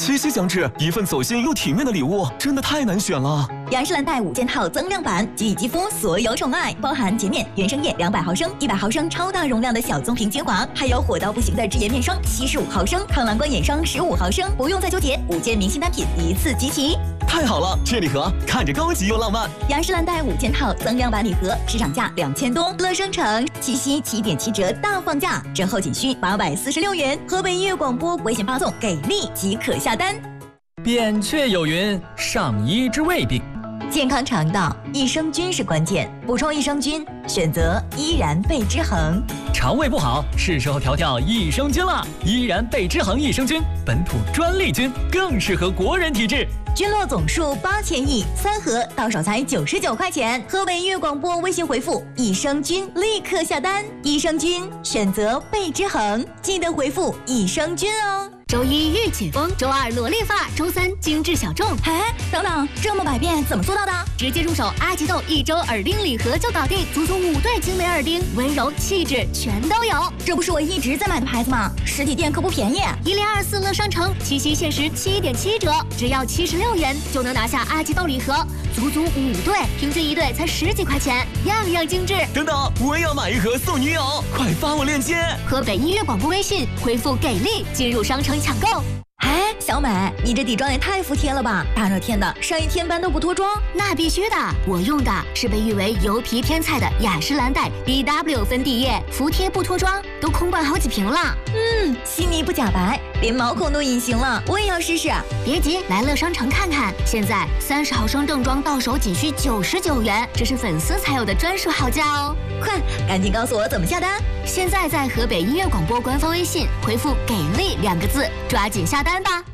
七夕将至，一份走心又体面的礼物，真的太难选了。 雅诗兰黛5件套增量版，给予肌肤所有宠爱，包含洁面、原生液200毫升、100毫升超大容量的小棕瓶精华，还有火到不行的智颜面霜75毫升、抗蓝光眼霜15毫升，不用再纠结，5件明星单品一次集齐。 太好了，这礼盒看着高级又浪漫。 雅诗兰黛5件套增量版礼盒，市场价2000多，乐商城七夕7.7折大放价，折后仅需846元。河北音乐广播微信发送给力即可下单。 扁鹊有云：上医治未病。 健康肠道，益生菌是关键，补充益生菌，选择依然贝之恒。 肠胃不好，是时候调调益生菌了。依然贝之恒益生菌，本土专利菌，更适合国人体质。 菌落总数8000亿，3盒到手才99块钱。河北音乐广播微信回复益生菌，立刻下单。益生菌选择贝之恒，记得回复益生菌哦。 周一御姐风，周二萝莉发，周三精致小众。 哎，等等，这么百变怎么做到的？ 直接入手阿吉豆1周耳钉礼盒就搞定，足足5对精美耳钉，温柔气质全都有。 这不是我一直在买的牌子吗？实体店可不便宜。 1024乐商城七夕限时7.7折，只要76元就能拿下阿吉豆礼盒，足足5对，平均1对才10几块钱，样样精致。 等等，我也要买一盒送女友，快发我链接。 河北音乐广播微信回复给力进入商城抢购。 哎，小美，你这底妆也太服帖了吧！大热天的，上一天班都不脱妆？ 那必须的，我用的是被誉为油皮天菜的雅诗兰黛 BW 粉底液，服帖不脱妆，都空灌好几瓶了。 细腻不假白，连毛孔都隐形了，我也要试试。 别急，来乐商城看看，现在30毫升正装到手仅需99元，这是粉丝才有的专属好价哦！ 快，赶紧告诉我怎么下单！ 现在在河北音乐广播官方微信回复“给力”2个字，抓紧下单吧！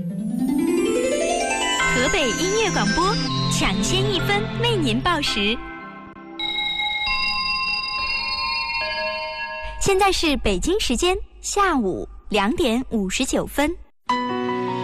河北音乐广播，抢先1分为您报时。现在是北京时间下午2点59分。